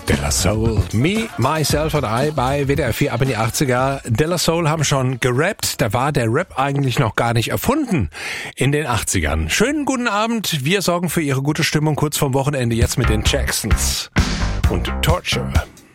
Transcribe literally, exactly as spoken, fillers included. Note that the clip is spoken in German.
De La Soul, Me, Myself und I bei W D R vier ab in die achtziger. De La Soul haben schon gerappt, da war der Rap eigentlich noch gar nicht erfunden in den achtzigern. Schönen guten Abend, wir sorgen für Ihre gute Stimmung kurz vorm Wochenende jetzt mit den Jacksons und Torture.